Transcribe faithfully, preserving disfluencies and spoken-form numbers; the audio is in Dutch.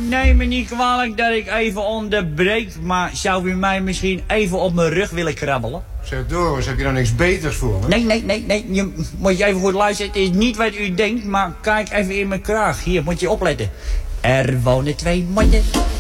neem me niet kwalijk dat ik even onderbreek, maar zou u mij misschien even op mijn rug willen krabbelen? Zeg Doris, heb je nou niks beters voor me? Nee, nee, nee, nee. Je moet je even goed luisteren. Het is niet wat u denkt, maar kijk even in mijn kraag. Hier, moet je opletten. Er wonen twee mannen